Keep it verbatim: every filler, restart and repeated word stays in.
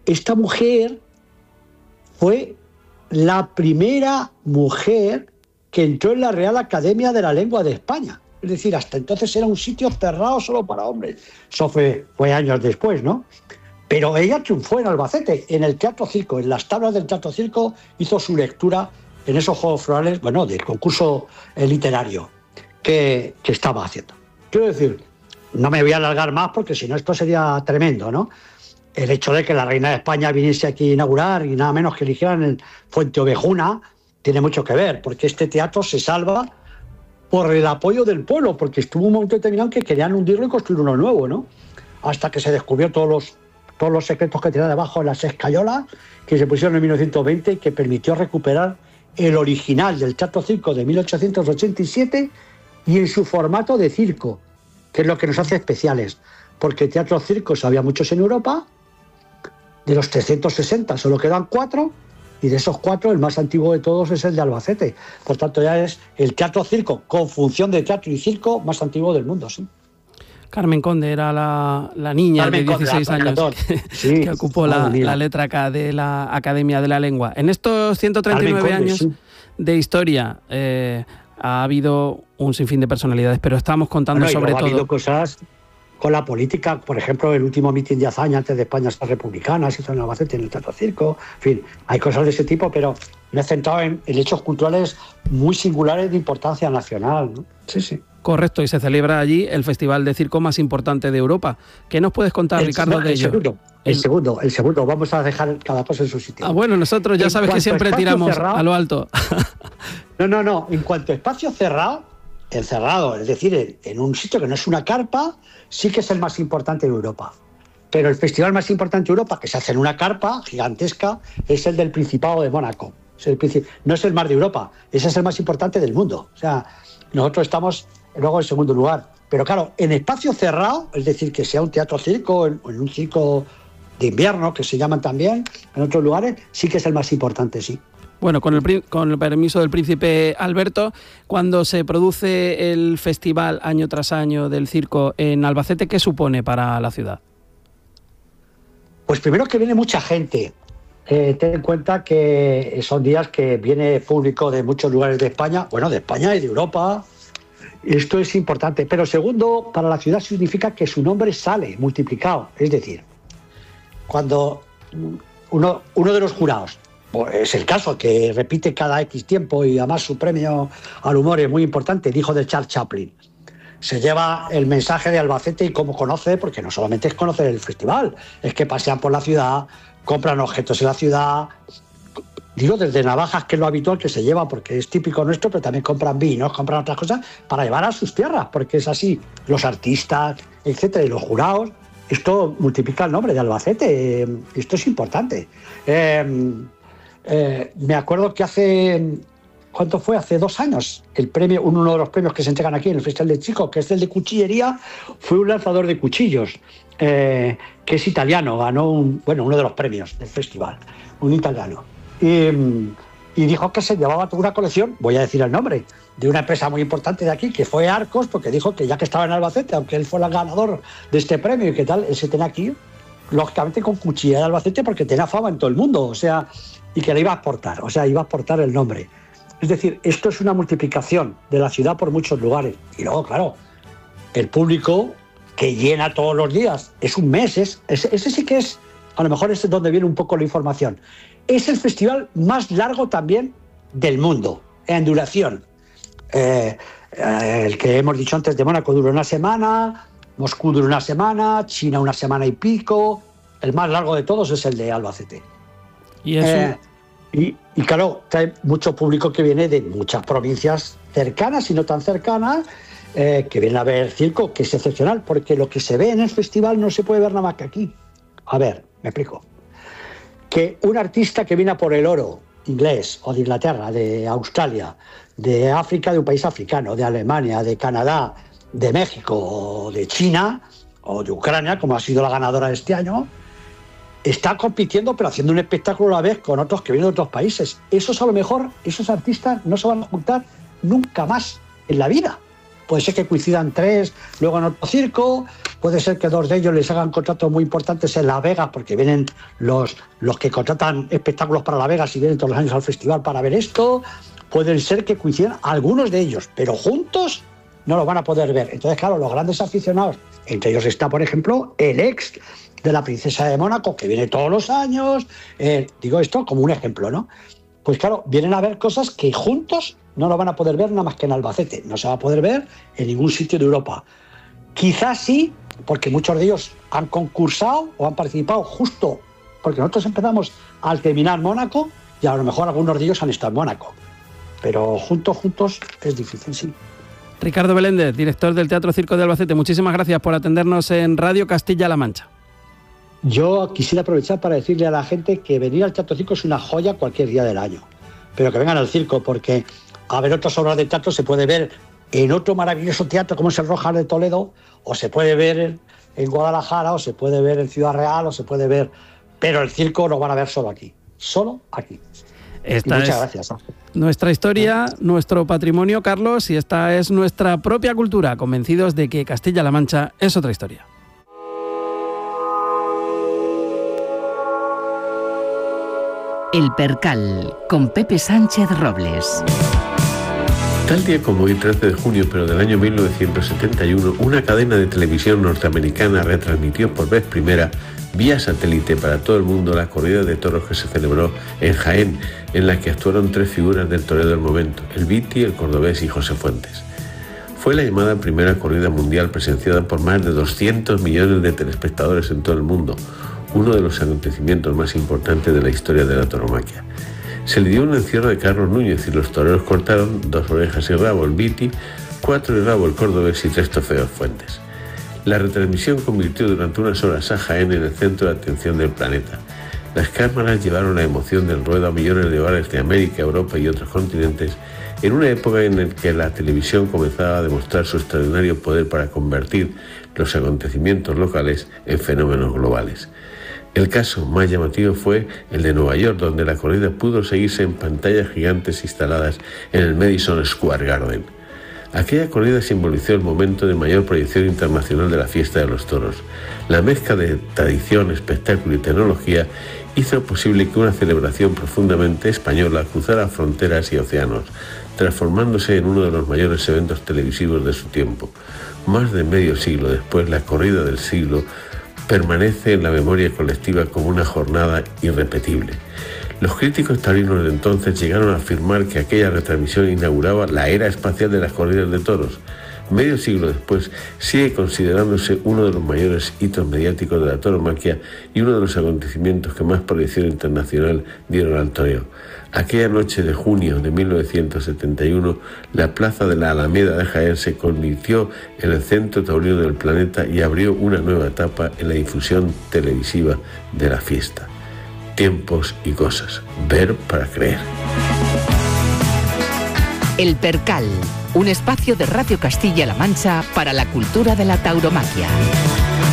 esta mujer fue la primera mujer que entró en la Real Academia de la Lengua de España. Es decir, hasta entonces era un sitio cerrado solo para hombres. Eso fue, fue años después, ¿no? Pero ella triunfó en Albacete, en el Teatro Circo, en las tablas del Teatro Circo, hizo su lectura en esos Juegos Florales, bueno, del concurso eh, literario que, que estaba haciendo. Quiero decir, no me voy a alargar más porque si no esto sería tremendo, ¿no? El hecho de que la reina de España viniese aquí a inaugurar y nada menos que eligieran en Fuente Ovejuna tiene mucho que ver, porque este teatro se salva por el apoyo del pueblo, porque estuvo un momento determinado que querían hundirlo y construir uno nuevo, ¿no? Hasta que se descubrió todos los, todos los secretos que tenía debajo de las escayolas, que se pusieron en mil novecientos veinte y que permitió recuperar el original del Teatro Circo de mil ochocientos ochenta y siete y en su formato de circo, que es lo que nos hace especiales, porque teatros circos había muchos en Europa, de los trescientos sesenta solo quedan cuatro, y de esos cuatro el más antiguo de todos es el de Albacete. Por tanto, ya es el teatro circo, con función de teatro y circo, más antiguo del mundo, sí. Carmen Conde era la, la niña Carmen de dieciséis Conde, años que, sí, que ocupó la, la letra K de la Academia de la Lengua. En estos ciento treinta y nueve Conde, años sí. de historia eh, ha habido un sinfín de personalidades, pero estamos contando bueno, sobre todo... Ha habido cosas con la política, por ejemplo, el último mitin de Azaña antes de España ser republicana, se hizo en Albacete, en el Teatro Circo, en fin, hay cosas de ese tipo, pero me he centrado en, en hechos culturales muy singulares de importancia nacional, ¿no? Sí, sí. Correcto, y se celebra allí el festival de circo más importante de Europa. ¿Qué nos puedes contar, el, Ricardo, no, de el ello? Segundo, el, el segundo, el segundo, vamos a dejar cada cosa en su sitio. Ah, bueno, nosotros ya en sabes que siempre tiramos cerrado, a lo alto. No, no, no, en cuanto a espacio cerrado, encerrado, es decir, en, en un sitio que no es una carpa, sí que es el más importante de Europa. Pero el festival más importante de Europa, que se hace en una carpa gigantesca, es el del Principado de Mónaco. Es el princip... No es el Mar de Europa, ese es el más importante del mundo. O sea, nosotros estamos luego en segundo lugar. Pero claro, en espacio cerrado, es decir, que sea un teatro circo, en, en un circo de invierno, que se llaman también, en otros lugares, sí que es el más importante, sí. Bueno, con el, con el permiso del príncipe Alberto, cuando se produce el festival año tras año del circo en Albacete, ¿qué supone para la ciudad? Pues primero que viene mucha gente. Eh, ten en cuenta que son días que viene público de muchos lugares de España, bueno, de España y de Europa. Esto es importante. Pero segundo, para la ciudad significa que su nombre sale multiplicado. Es decir, cuando uno, uno de los jurados, pues es el caso, que repite cada X tiempo y además su premio al humor es muy importante, el hijo de Charles Chaplin, se lleva el mensaje de Albacete y cómo conoce, porque no solamente es conocer el festival, es que pasean por la ciudad, compran objetos en la ciudad, digo, desde navajas, que es lo habitual que se lleva, porque es típico nuestro, pero también compran vinos, compran otras cosas para llevar a sus tierras, porque es así, los artistas, etcétera, y los jurados, esto multiplica el nombre de Albacete, esto es importante. Eh, eh, me acuerdo que hace... ¿Cuánto fue? Hace dos años, el premio, uno de los premios que se entregan aquí en el Festival de Chicos, que es el de cuchillería, fue un lanzador de cuchillos, eh, que es italiano, ganó un, bueno, uno de los premios del festival, un italiano. Y, y dijo que se llevaba toda una colección, voy a decir el nombre, de una empresa muy importante de aquí, que fue Arcos, porque dijo que ya que estaba en Albacete, aunque él fue el ganador de este premio y que tal, él se tenía aquí, lógicamente con cuchillería de Albacete, porque tenía fama en todo el mundo, o sea, y que le iba a exportar, o sea, iba a exportar el nombre. Es decir, esto es una multiplicación de la ciudad por muchos lugares. Y luego, claro, el público que llena todos los días, es un mes, es, ese, ese sí que es, a lo mejor es donde viene un poco la información. Es el festival más largo también del mundo, en duración. Eh, eh, el que hemos dicho antes de Mónaco dura una semana, Moscú dura una semana, China una semana y pico. El más largo de todos es el de Albacete. Y eso... Eh, Y, y claro, trae mucho público que viene de muchas provincias cercanas y no tan cercanas, eh, que vienen a ver circo, que es excepcional, porque lo que se ve en el festival no se puede ver nada más que aquí. A ver, me explico. Que un artista que viene a por el oro, inglés o de Inglaterra, de Australia, de África, de un país africano, de Alemania, de Canadá, de México o de China o de Ucrania, como ha sido la ganadora de este año, está compitiendo pero haciendo un espectáculo a la vez con otros que vienen de otros países. Esos a lo mejor, esos artistas no se van a juntar nunca más en la vida. puede ser que coincidan tres, luego en otro circo, puede ser que dos de ellos les hagan contratos muy importantes en Las Vegas, porque vienen los, los que contratan espectáculos para Las Vegas y vienen todos los años al festival para ver esto, pueden ser que coincidan algunos de ellos, pero juntos no lo van a poder ver. Entonces, claro, los grandes aficionados, entre ellos está, por ejemplo, el ex de la princesa de Mónaco, que viene todos los años, eh, digo esto como un ejemplo, ¿no? Pues claro, vienen a ver cosas que juntos no lo van a poder ver nada más que en Albacete, no se va a poder ver en ningún sitio de Europa. Quizás sí, porque muchos de ellos han concursado o han participado justo porque nosotros empezamos al terminar Mónaco y a lo mejor algunos de ellos han estado en Mónaco, pero juntos, juntos es difícil, sí. Ricardo Beléndez, director del Teatro Circo de Albacete, muchísimas gracias por atendernos en Radio Castilla-La Mancha. Yo quisiera aprovechar para decirle a la gente que venir al Teatro Circo es una joya cualquier día del año, pero que vengan al circo, porque a ver otras obras de teatro se puede ver en otro maravilloso teatro como es el Rojas de Toledo, o se puede ver en Guadalajara, o se puede ver en Ciudad Real, o se puede ver, pero el circo lo van a ver solo aquí, solo aquí. Esta muchas es gracias. Nuestra historia, nuestro patrimonio, Carlos, y esta es nuestra propia cultura, convencidos de que Castilla-La Mancha es otra historia. El Percal, con Pepe Sánchez Robles. Tal día como hoy, trece de junio, pero del año mil novecientos setenta y uno, una cadena de televisión norteamericana retransmitió por vez primera, vía satélite para todo el mundo, la corrida de toros que se celebró en Jaén, en la que actuaron tres figuras del toreo del momento, el Viti, el Cordobés y José Fuentes. Fue la llamada primera corrida mundial presenciada por más de doscientos millones de telespectadores en todo el mundo, uno de los acontecimientos más importantes de la historia de la tauromaquia. Se le dio un encierro de Carlos Núñez y los toreros cortaron dos orejas y rabo el Viti, cuatro y rabo el Cordobés y tres trofeos Fuentes. La retransmisión convirtió durante unas horas a Jaén en el centro de atención del planeta. Las cámaras llevaron la emoción del ruedo a millones de hogares de América, Europa y otros continentes, en una época en la que la televisión comenzaba a demostrar su extraordinario poder para convertir los acontecimientos locales en fenómenos globales. El caso más llamativo fue el de Nueva York, donde la corrida pudo seguirse en pantallas gigantes instaladas en el Madison Square Garden. Aquella corrida simbolizó el momento de mayor proyección internacional de la fiesta de los toros. La mezcla de tradición, espectáculo y tecnología hizo posible que una celebración profundamente española cruzara fronteras y océanos, transformándose en uno de los mayores eventos televisivos de su tiempo. Más de medio siglo después, la corrida del siglo permanece en la memoria colectiva como una jornada irrepetible. Los críticos taurinos de entonces llegaron a afirmar que aquella retransmisión inauguraba la era espacial de las corridas de toros. Medio siglo después, sigue considerándose uno de los mayores hitos mediáticos de la tauromaquia y uno de los acontecimientos que más proyección internacional dieron al toreo. Aquella noche de junio de mil novecientos setenta y uno, la plaza de la Alameda de Jaén se convirtió en el centro taurino del planeta y abrió una nueva etapa en la difusión televisiva de la fiesta. Tiempos y cosas. Ver para creer. El Percal, un espacio de Radio Castilla-La Mancha para la cultura de la tauromaquia.